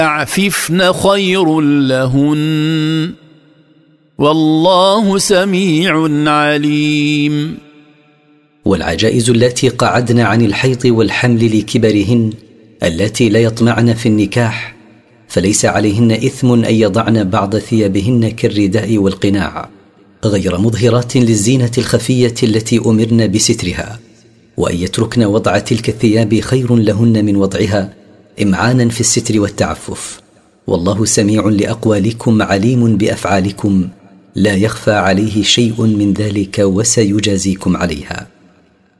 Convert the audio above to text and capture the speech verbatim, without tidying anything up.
يعففن خير لهن والله سميع عليم. والعجائز اللاتي قعدن عن الحيض والحمل لكبرهن اللاتي لا يطمعن في النكاح فليس عليهن إثم أن يضعن بعض ثيابهن كالرداء والقناع غير مظهرات للزينة الخفية التي أمرن بسترها، وأن يتركن وضع تلك الثياب خير لهن من وضعها إمعانا في الستر والتعفف. والله سميع لأقوالكم عليم بأفعالكم لا يخفى عليه شيء من ذلك وسيجازيكم عليها.